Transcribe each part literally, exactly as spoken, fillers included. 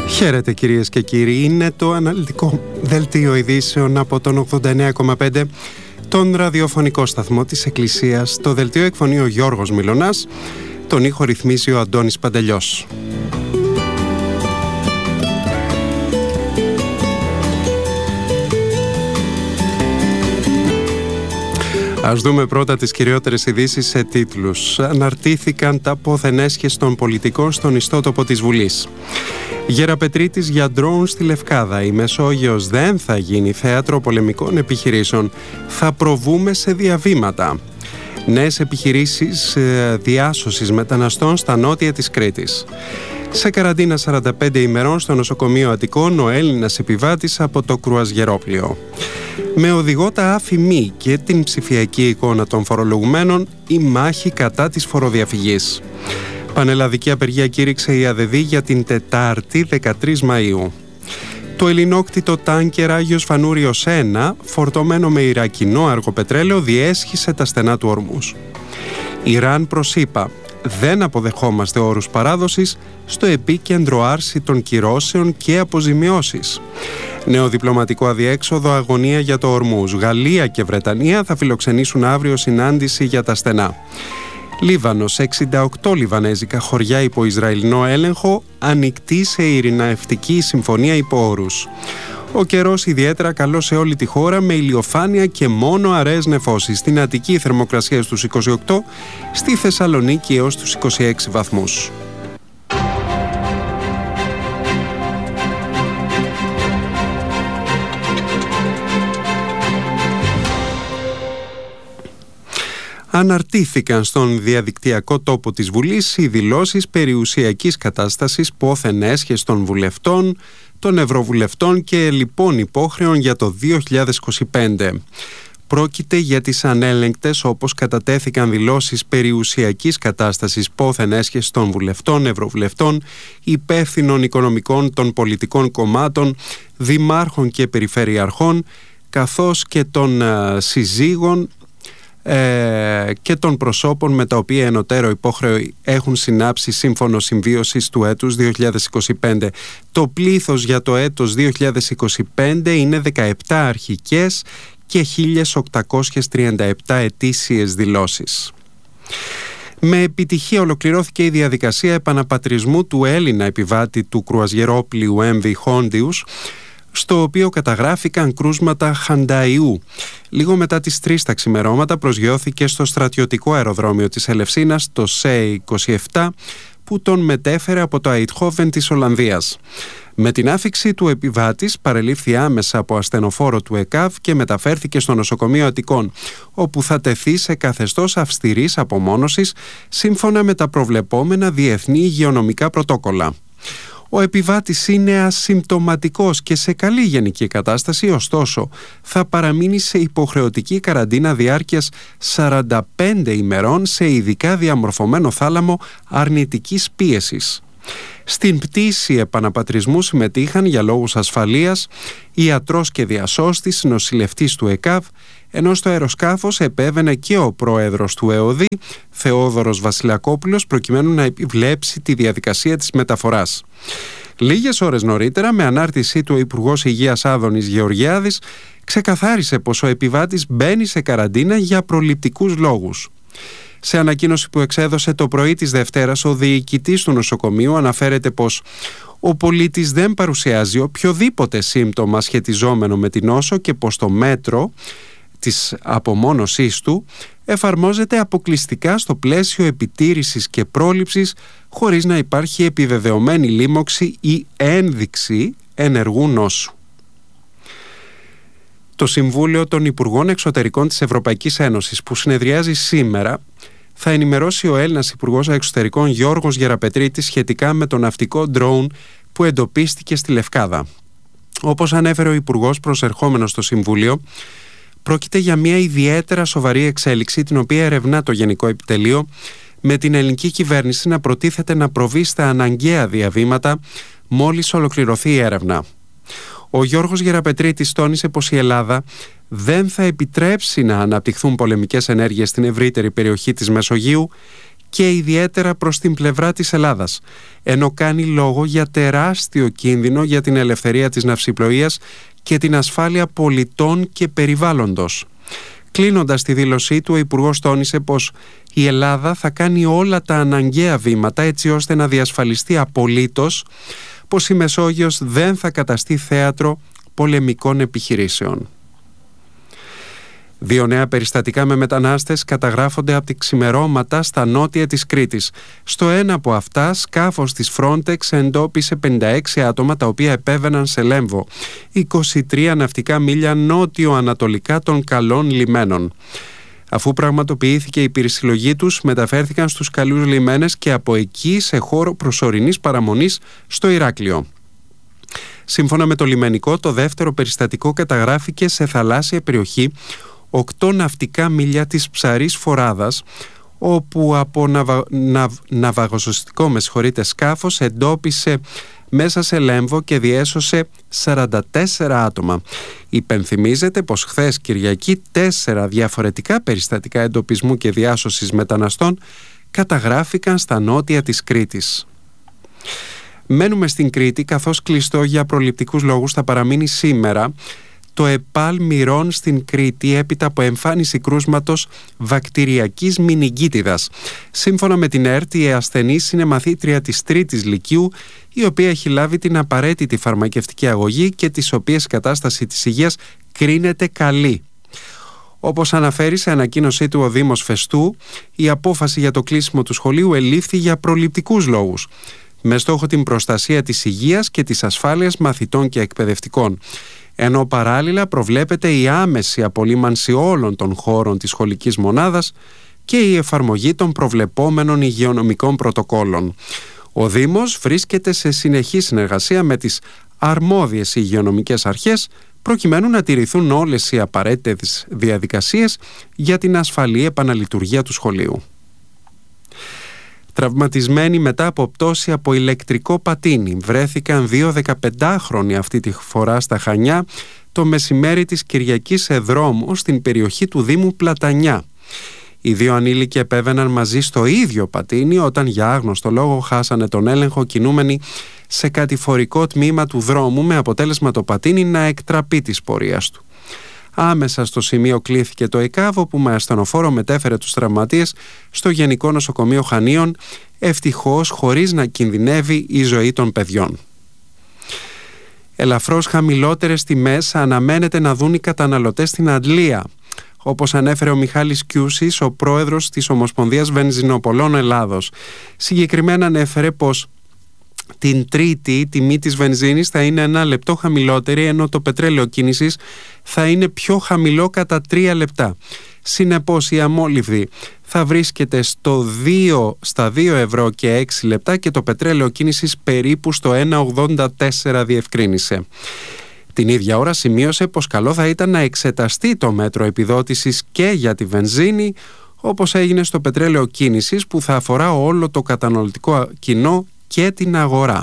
Χαίρετε κυρίες και κύριοι, είναι το αναλυτικό δελτίο ειδήσεων από τον ογδόντα εννέα κόμμα πέντε, τον ραδιοφωνικό σταθμό της Εκκλησίας. Το δελτίο εκφωνεί ο Γιώργος Μιλωνάς, τον ήχο ρυθμίζει ο Αντώνης Παντελιός. Ας δούμε πρώτα τις κυριότερες ειδήσεις σε τίτλους. Αναρτήθηκαν τα πόθεν έσχες των πολιτικών στον ιστότοπο της Βουλής. Γεραπετρίτης για ντρόουν στη Λευκάδα. Η Μεσόγειος δεν θα γίνει θέατρο πολεμικών επιχειρήσεων. Θα προβούμε σε διαβήματα. Νέες επιχειρήσεις διάσωσης μεταναστών στα νότια της Κρήτης. Σε καραντίνα σαράντα πέντε ημερών στο νοσοκομείο Αττικών ο Έλληνας επιβάτης από το κρουαζιερόπλοιο. Με οδηγό τα άφημη και την ψηφιακή εικόνα των φορολογουμένων, η μάχη κατά της φοροδιαφυγής. Πανελλαδική απεργία κήρυξε η ΑΔΔ για την Τετάρτη δεκατρείς Μαΐου. Το ελληνόκτητο τάνκερ Άγιος Φανούριος ένα, φορτωμένο με ιρακινό αργοπετρέλαιο, διέσχισε τα στενά του Ορμούς. Ιράν προς ΗΠΑ. Δεν αποδεχόμαστε όρους παράδοσης, στο επίκεντρο άρση των κυρώσεων και αποζημιώσεις. Νέο διπλωματικό αδιέξοδο, αγωνία για το Ορμούζ. Γαλλία και Βρετανία θα φιλοξενήσουν αύριο συνάντηση για τα στενά. Λίβανος, εξήντα οκτώ λιβανέζικα χωριά υπό Ισραηλινό έλεγχο, ανοιχτή σε ειρηνευτική συμφωνία υπό όρους. Ο καιρός ιδιαίτερα καλός σε όλη τη χώρα, με ηλιοφάνεια και μόνο αραιές νεφώσεις. Στην Αττική η θερμοκρασία στους είκοσι οκτώ, στη Θεσσαλονίκη έως τους είκοσι έξι βαθμούς. Αναρτήθηκαν στον διαδικτυακό τόπο της Βουλής οι δηλώσεις περιουσιακής κατάστασης πόθεν έσχες των βουλευτών, των ευρωβουλευτών και λοιπόν υπόχρεων για το δύο χιλιάδες είκοσι πέντε. Πρόκειται για τις ανέλεγκτες, όπως κατατέθηκαν, δηλώσεις περιουσιακής κατάστασης πόθεν έσχες των βουλευτών, ευρωβουλευτών, υπεύθυνων οικονομικών των πολιτικών κομμάτων, δημάρχων και περιφερειαρχών, καθώς και των uh, συζύγων Ε, και των προσώπων με τα οποία ενωτέρω υπόχρεοι έχουν συνάψει σύμφωνο συμβίωσης του έτους δύο χιλιάδες είκοσι πέντε. Το πλήθος για το έτος δύο χιλιάδες είκοσι πέντε είναι δεκαεπτά αρχικές και χίλια οκτακόσιες τριάντα επτά ετήσιες δηλώσεις. Με επιτυχία ολοκληρώθηκε η διαδικασία επαναπατρισμού του Έλληνα επιβάτη του κρουαζιερόπλοιου εμ βι Hondius, στο οποίο καταγράφηκαν κρούσματα χανταϊού. Λίγο μετά τις τρεις τα ξημερώματα προσγειώθηκε στο στρατιωτικό αεροδρόμιο της Ελευσίνας, το σι είκοσι επτά, που τον μετέφερε από το Αιτχόβεν της Ολλανδίας. Με την άφιξη του επιβάτης παρελήφθη άμεσα από ασθενοφόρο του ΕΚΑΒ και μεταφέρθηκε στο νοσοκομείο Αττικών, όπου θα τεθεί σε καθεστώς αυστηρής απομόνωσης σύμφωνα με τα προβλεπόμενα διεθνή υγειονομικά πρωτόκολλα. Ο επιβάτης είναι ασυμπτωματικός και σε καλή γενική κατάσταση, ωστόσο θα παραμείνει σε υποχρεωτική καραντίνα διάρκειας σαράντα πέντε ημερών σε ειδικά διαμορφωμένο θάλαμο αρνητικής πίεσης. Στην πτήση επαναπατρισμού συμμετείχαν για λόγους ασφαλείας ιατρός και διασώστης, νοσηλευτής του ΕΚΑΒ, ενώ στο αεροσκάφος επέβαινε και ο πρόεδρος του ΕΟΔΗ, Θεόδωρος Βασιλακόπουλος, προκειμένου να επιβλέψει τη διαδικασία της μεταφοράς. Λίγες ώρες νωρίτερα, με ανάρτησή του ο Υπουργός Υγείας Άδωνης Γεωργιάδης ξεκαθάρισε πως ο επιβάτης μπαίνει σε καραντίνα για προληπτικούς λόγους. Σε ανακοίνωση που εξέδωσε το πρωί της Δευτέρας, ο διοικητής του νοσοκομείου αναφέρεται πως ο πολίτης δεν παρουσιάζει οποιοδήποτε σύμπτωμα σχετιζόμενο με την νόσο και πως το μέτρο της απομόνωσής του εφαρμόζεται αποκλειστικά στο πλαίσιο επιτήρησης και πρόληψης, χωρίς να υπάρχει επιβεβαιωμένη λίμωξη ή ένδειξη ενεργού νόσου. Το Συμβούλιο των Υπουργών Εξωτερικών της Ευρωπαϊκής Ένωσης, που συνεδριάζει σήμερα, θα ενημερώσει ο Έλληνας Υπουργός Εξωτερικών Γιώργος Γεραπετρίτης σχετικά με το ναυτικό ντρόουν που εντοπίστηκε στη Λευκάδα. Όπως ανέφερε ο Υπουργός προσερχόμενος στο Συμβούλιο, πρόκειται για μια ιδιαίτερα σοβαρή εξέλιξη, την οποία ερευνά το Γενικό Επιτελείο, με την ελληνική κυβέρνηση να προτίθεται να προβεί στα αναγκαία διαβήματα μόλις ολοκληρωθεί η έρευνα. Ο Γιώργος Γεραπετρίτης τόνισε πως η Ελλάδα δεν θα επιτρέψει να αναπτυχθούν πολεμικές ενέργειες στην ευρύτερη περιοχή της Μεσογείου και ιδιαίτερα προς την πλευρά της Ελλάδας, ενώ κάνει λόγο για τεράστιο κίνδυνο για την ελευθερία της ναυσιπλοείας και την ασφάλεια πολιτών και περιβάλλοντος. Κλείνοντας τη δήλωσή του, ο Υπουργός τόνισε πως η Ελλάδα θα κάνει όλα τα αναγκαία βήματα έτσι ώστε να διασφαλιστεί απολύτως πως η Μεσόγειος δεν θα καταστεί θέατρο πολεμικών επιχειρήσεων. Δύο νέα περιστατικά με μετανάστες καταγράφονται από τη ξημερώματα στα νότια της Κρήτης. Στο ένα από αυτά, σκάφος της Frontex εντόπισε πενήντα έξι άτομα τα οποία επέβαιναν σε Λέμβο, είκοσι τρία ναυτικά μίλια νότιο-ανατολικά των καλών λιμένων. Αφού πραγματοποιήθηκε η πυρσυλλογή τους, μεταφέρθηκαν στους καλούς λιμένες και από εκεί σε χώρο προσωρινής παραμονής στο Ηράκλειο. Σύμφωνα με το λιμενικό, το δεύτερο περιστατικό καταγράφηκε σε θαλάσσια περιοχή οκτώ ναυτικά μίλια της Ψαρής Φοράδας, όπου από ναυα... ναυ... ναυαγοσωστικό με συγχωρείτε, σκάφος εντόπισε μέσα σε Λέμβο και διέσωσε σαράντα τέσσερα άτομα. Υπενθυμίζεται πως χθες Κυριακή τέσσερα διαφορετικά περιστατικά εντοπισμού και διάσωσης μεταναστών καταγράφηκαν στα νότια της Κρήτης. Μένουμε στην Κρήτη, καθώς κλειστό για προληπτικούς λόγους θα παραμείνει σήμερα το ΕΠΑΛ Μυρών στην Κρήτη έπειτα από εμφάνιση κρούσματος βακτηριακής μηνυγκίτιδας. Σύμφωνα με την ΕΡΤ, η ασθενής είναι μαθήτρια της τρίτης Λυκείου, η οποία έχει λάβει την απαραίτητη φαρμακευτική αγωγή και της οποίας η κατάσταση της υγείας κρίνεται καλή. Όπως αναφέρει σε ανακοίνωσή του ο Δήμος Φεστού, η απόφαση για το κλείσιμο του σχολείου ελήφθη για προληπτικούς λόγους, με στόχο την προστασία της υγείας και της ασφάλειας μαθητών και εκπαιδευτικών, ενώ παράλληλα προβλέπεται η άμεση απολύμανση όλων των χώρων της σχολικής μονάδας και η εφαρμογή των προβλεπόμενων υγειονομικών πρωτοκόλων. Ο Δήμος βρίσκεται σε συνεχή συνεργασία με τις αρμόδιες υγειονομικές αρχές προκειμένου να τηρηθούν όλες οι απαραίτητες διαδικασίες για την ασφαλή επαναλειτουργία του σχολείου. Τραυματισμένοι μετά από πτώση από ηλεκτρικό πατίνι βρέθηκαν δύο δεκαπεντάχρονοι αυτή τη φορά στα Χανιά το μεσημέρι της Κυριακής σε δρόμο στην περιοχή του Δήμου Πλατανιά. Οι δύο ανήλικοι επέβαιναν μαζί στο ίδιο πατίνι όταν για άγνωστο λόγο χάσανε τον έλεγχο κινούμενοι σε κατηφορικό τμήμα του δρόμου, με αποτέλεσμα το πατίνι να εκτραπεί της πορείας του. Άμεσα στο σημείο κλήθηκε το ΕΚΑΒ, που με ασθενοφόρο μετέφερε τους τραυματίες στο Γενικό Νοσοκομείο Χανίων, ευτυχώς χωρίς να κινδυνεύει η ζωή των παιδιών. Ελαφρώς χαμηλότερες τιμές αναμένεται να δουν οι καταναλωτές στην Αντλία, όπως ανέφερε ο Μιχάλης Κιούσης, ο πρόεδρος της Ομοσπονδίας Βενζινοπολών Ελλάδος. Συγκεκριμένα ανέφερε πως την Τρίτη η τιμή της βενζίνης θα είναι ένα λεπτό χαμηλότερη, ενώ το πετρέλαιο κίνησης θα είναι πιο χαμηλό κατά τρία λεπτά. Συνεπώς η αμόλυβδη θα βρίσκεται στο δύο, στα δύο ευρώ και έξι λεπτά και το πετρέλαιο κίνησης περίπου στο ένα ογδόντα τέσσερα, διευκρίνησε. Την ίδια ώρα σημείωσε πως καλό θα ήταν να εξεταστεί το μέτρο επιδότησης και για τη βενζίνη, όπως έγινε στο πετρέλαιο κίνησης, που θα αφορά όλο το καταναλωτικό κοινό και την αγορά.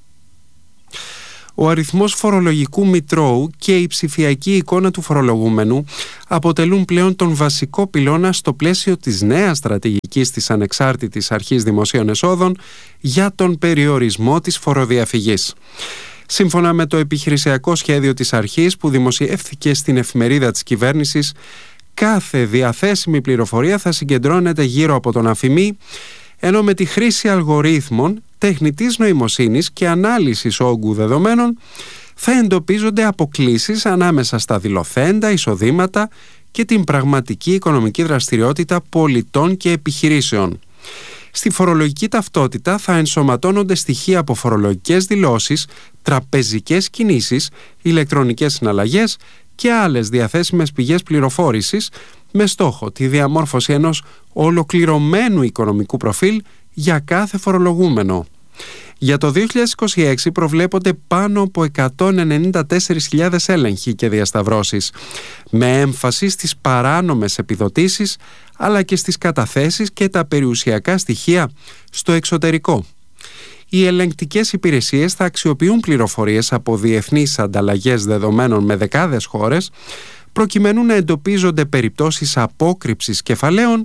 Ο αριθμός φορολογικού μητρώου και η ψηφιακή εικόνα του φορολογούμενου αποτελούν πλέον τον βασικό πυλώνα στο πλαίσιο της νέας στρατηγικής της Ανεξάρτητης Αρχής Δημοσίων Εσόδων για τον περιορισμό της φοροδιαφυγής. Σύμφωνα με το επιχειρησιακό σχέδιο της αρχής που δημοσιεύθηκε στην εφημερίδα της κυβέρνησης, κάθε διαθέσιμη πληροφορία θα συγκεντρώνεται γύρω από τον αφημί, ενώ με τη χρήση αλγορίθμων, τεχνητής νοημοσύνης και ανάλυσης όγκου δεδομένων θα εντοπίζονται αποκλίσεις ανάμεσα στα δηλωθέντα εισοδήματα και την πραγματική οικονομική δραστηριότητα πολιτών και επιχειρήσεων. Στη φορολογική ταυτότητα θα ενσωματώνονται στοιχεία από φορολογικές δηλώσεις, τραπεζικές κινήσεις, ηλεκτρονικές συναλλαγές και άλλες διαθέσιμες πηγές πληροφόρησης, με στόχο τη διαμόρφωση ενός ολοκληρωμένου οικονομικού προφίλ για κάθε φορολογούμενο. Για το δύο χιλιάδες είκοσι έξι προβλέπονται πάνω από εκατόν ενενήντα τέσσερις χιλιάδες έλεγχοι και διασταυρώσεις, με έμφαση στις παράνομες επιδοτήσεις αλλά και στις καταθέσεις και τα περιουσιακά στοιχεία στο εξωτερικό. Οι ελεγκτικές υπηρεσίες θα αξιοποιούν πληροφορίες από διεθνείς ανταλλαγές δεδομένων με δεκάδες χώρες, προκειμένου να εντοπίζονται περιπτώσεις απόκρυψης κεφαλαίων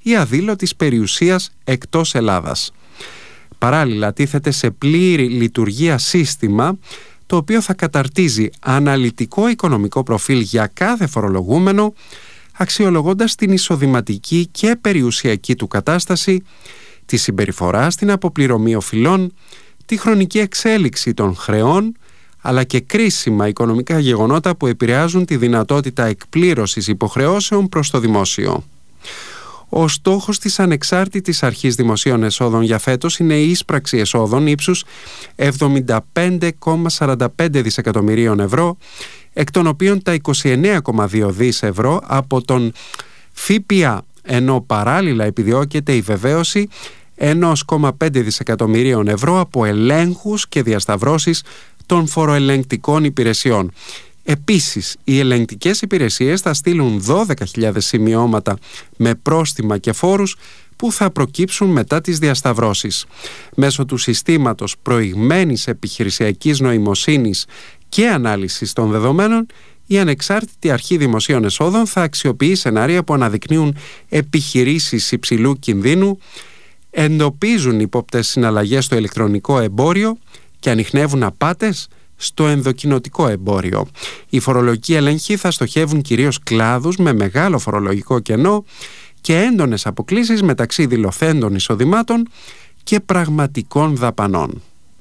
ή αδήλωτης περιουσίας εκτός Ελλάδας. Παράλληλα, τίθεται σε πλήρη λειτουργία σύστημα το οποίο θα καταρτίζει αναλυτικό οικονομικό προφίλ για κάθε φορολογούμενο, αξιολογώντας την εισοδηματική και περιουσιακή του κατάσταση, τη συμπεριφορά στην αποπληρωμή οφειλών, τη χρονική εξέλιξη των χρεών, αλλά και κρίσιμα οικονομικά γεγονότα που επηρεάζουν τη δυνατότητα εκπλήρωσης υποχρεώσεων προς το δημόσιο. Ο στόχος της ανεξάρτητης αρχής δημοσίων εσόδων για φέτος είναι η ίσπραξη εσόδων ύψους εβδομήντα πέντε κόμμα σαράντα πέντε δισεκατομμυρίων ευρώ, εκ των οποίων τα είκοσι εννέα κόμμα δύο δισεκατομμύρια ευρώ από τον ΦΠΑ, ενώ παράλληλα επιδιώκεται η βεβαίωση ένα κόμμα πέντε δισεκατομμυρίων ευρώ από ελέγχους και διασταυρώσεις των φοροελεγκτικών υπηρεσιών. Επίσης, οι ελεγκτικές υπηρεσίες θα στείλουν δώδεκα χιλιάδες σημειώματα με πρόστιμα και φόρους που θα προκύψουν μετά τις διασταυρώσεις. Μέσω του συστήματος προηγμένης επιχειρησιακής νοημοσύνης και ανάλυσης των δεδομένων, η Ανεξάρτητη Αρχή Δημοσίων Εσόδων θα αξιοποιεί σενάρια που αναδεικνύουν επιχειρήσεις υψηλού κινδύνου, εντοπίζουν ύποπτες συναλλαγές στο ηλεκτρονικό εμπόριο και ανιχνεύουν απάτες στο ενδοκοινοτικό εμπόριο. Οι φορολογικοί έλεγχοι θα στοχεύουν κυρίως κλάδους με μεγάλο φορολογικό κενό και έντονες αποκλίσεις μεταξύ δηλωθέντων εισοδημάτων και πραγματικών δαπανών.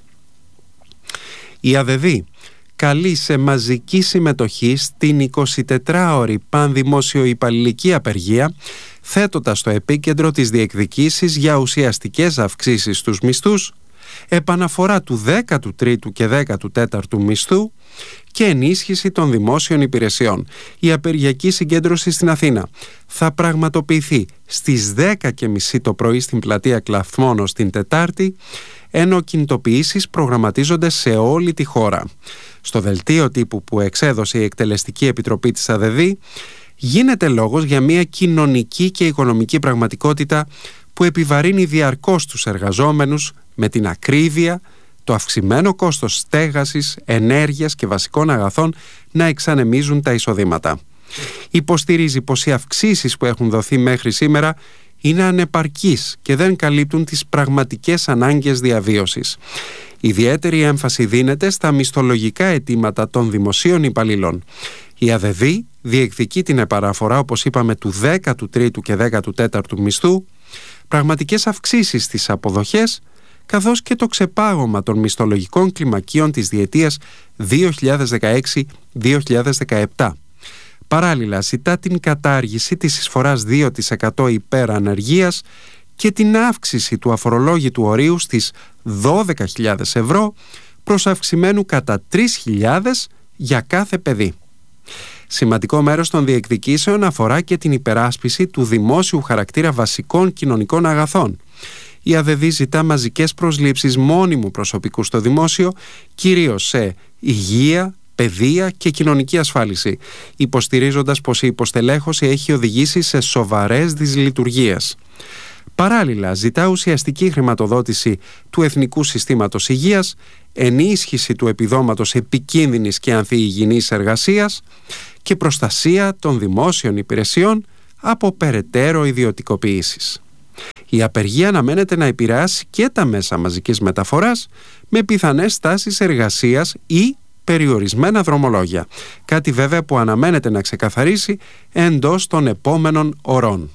Η ΑΔΔ καλεί σε μαζική συμμετοχή στην εικοσιτετράωρη πανδημόσιο υπαλληλική απεργία, θέτοντας στο επίκεντρο τις διεκδικήσεις για ουσιαστικές αυξήσεις στους μισθούς, επαναφορά του δέκατου τρίτου και δέκατου τέταρτου μισθού και ενίσχυση των δημόσιων υπηρεσιών. Η απεργιακή συγκέντρωση στην Αθήνα θα πραγματοποιηθεί στις δέκα και μισή το πρωί στην πλατεία Κλαθμόνος την Τετάρτη, ενώ κινητοποιήσεις προγραμματίζονται σε όλη τη χώρα. Στο δελτίο τύπου που εξέδωσε η Εκτελεστική Επιτροπή της ΑΔΔ γίνεται λόγος για μια κοινωνική και οικονομική πραγματικότητα που επιβαρύνει διαρκώς τους εργαζόμενους με την ακρίβεια, το αυξημένο κόστος στέγασης, ενέργειας και βασικών αγαθών να εξανεμίζουν τα εισοδήματα. Υποστηρίζει πως οι αυξήσεις που έχουν δοθεί μέχρι σήμερα είναι ανεπαρκείς και δεν καλύπτουν τις πραγματικές ανάγκες διαβίωσης. Ιδιαίτερη έμφαση δίνεται στα μισθολογικά αιτήματα των δημοσίων υπαλλήλων. Η ΑΔΔ διεκδικεί την επαναφορά, όπως είπαμε, του δέκατου τρίτου και δέκατου τέταρτου μισθού, πραγματικές αυξήσεις στις αποδοχές, καθώς και το ξεπάγωμα των μισθολογικών κλιμακίων της διετίας δύο χιλιάδες δεκαέξι δύο χιλιάδες δεκαεπτά. Παράλληλα, ζητά την κατάργηση της εισφοράς δύο τοις εκατό υπερανεργίας και την αύξηση του αφορολόγητου ορίου στις δώδεκα χιλιάδες ευρώ προς αυξημένου κατά τρεις χιλιάδες για κάθε παιδί. Σημαντικό μέρος των διεκδικήσεων αφορά και την υπεράσπιση του δημόσιου χαρακτήρα βασικών κοινωνικών αγαθών. Η ΑΔΔ ζητά μαζικές προσλήψεις μόνιμου προσωπικού στο δημόσιο, κυρίως σε υγεία, παιδεία και κοινωνική ασφάλιση, υποστηρίζοντας πως η υποστελέχωση έχει οδηγήσει σε σοβαρές δυσλειτουργίες. Παράλληλα, ζητά ουσιαστική χρηματοδότηση του Εθνικού Συστήματος Υγείας, ενίσχυση του επιδόματος επικίνδυνης και ανθιυγιεινής εργασίας και προστασία των δημόσιων υπηρεσιών από περαιτέρω ιδιωτικοποιήσεις. Η απεργία αναμένεται να επηρεάσει και τα μέσα μαζικής μεταφοράς με πιθανές στάσεις εργασίας ή περιορισμένα δρομολόγια, κάτι βέβαια που αναμένεται να ξεκαθαρίσει εντός των επόμενων ωρών.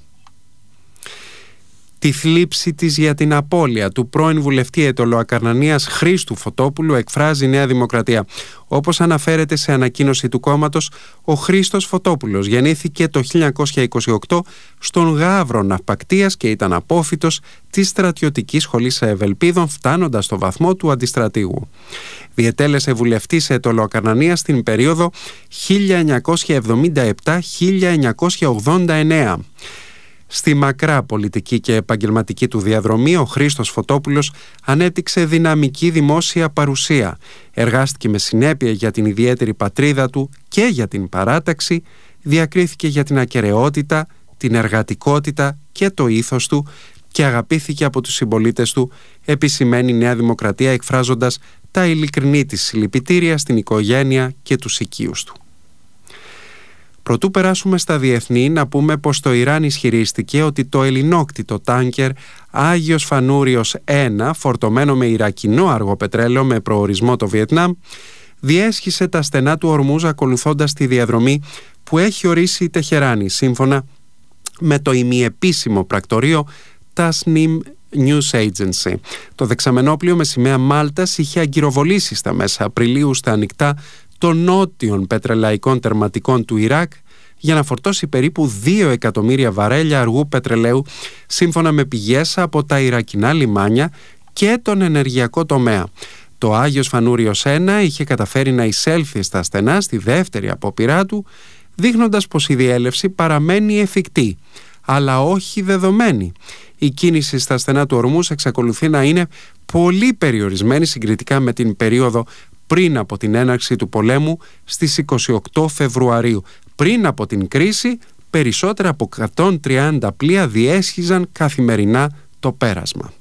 Τη θλίψη της για την απώλεια του πρώην βουλευτή Αιτωλοακαρνανίας Χρήστου Φωτόπουλου εκφράζει η Νέα Δημοκρατία. Όπως αναφέρεται σε ανακοίνωση του κόμματος, ο Χρήστος Φωτόπουλος γεννήθηκε το χίλια εννιακόσια είκοσι οκτώ στον Γαύρο Ναυπακτίας και ήταν απόφοιτος της Στρατιωτικής Σχολής Ευελπίδων, φτάνοντας στο βαθμό του αντιστρατήγου. Διετέλεσε βουλευτής Αιτωλοακαρνανίας στην περίοδο χίλια εννιακόσια εβδομήντα επτά με χίλια εννιακόσια ογδόντα εννέα. Στη μακρά πολιτική και επαγγελματική του διαδρομή, ο Χρήστος Φωτόπουλος ανέπτυξε δυναμική δημόσια παρουσία. Εργάστηκε με συνέπεια για την ιδιαίτερη πατρίδα του και για την παράταξη, διακρίθηκε για την ακεραιότητα, την εργατικότητα και το ήθος του και αγαπήθηκε από τους συμπολίτες του, επισημαίνει η Νέα Δημοκρατία εκφράζοντας τα ειλικρινή της συλληπιτήρια στην οικογένεια και τους οικείους του. Προτού περάσουμε στα διεθνή, να πούμε πως το Ιράν ισχυρίστηκε ότι το ελληνόκτητο τάνκερ Άγιος Φανούριος ένα, φορτωμένο με ιρακινό αργό πετρέλαιο με προορισμό το Βιετνάμ, διέσχισε τα στενά του Ορμούζ ακολουθώντας τη διαδρομή που έχει ορίσει η Τεχεράνη, σύμφωνα με το ημιεπίσημο πρακτορείο Tasnim News Agency. Το δεξαμενόπλιο με σημαία Μάλτας είχε αγκυροβολήσει στα μέσα Απριλίου στα ανοιχτά των νότιων πετρελαϊκών τερματικών του Ιράκ για να φορτώσει περίπου δύο εκατομμύρια βαρέλια αργού πετρελαίου, σύμφωνα με πηγές από τα Ιρακινά λιμάνια και τον ενεργειακό τομέα. Το Άγιος Φανούριος ένα είχε καταφέρει να εισέλθει στα στενά στη δεύτερη απόπειρά του, δείχνοντας πως η διέλευση παραμένει εφικτή, αλλά όχι δεδομένη. Η κίνηση στα στενά του Ορμούζ εξακολουθεί να είναι πολύ περιορισμένη συγκριτικά με την περίοδο πριν από την έναρξη του πολέμου στις είκοσι οκτώ Φεβρουαρίου. Πριν από την κρίση, περισσότερα από εκατόν τριάντα πλοία διέσχιζαν καθημερινά το πέρασμα.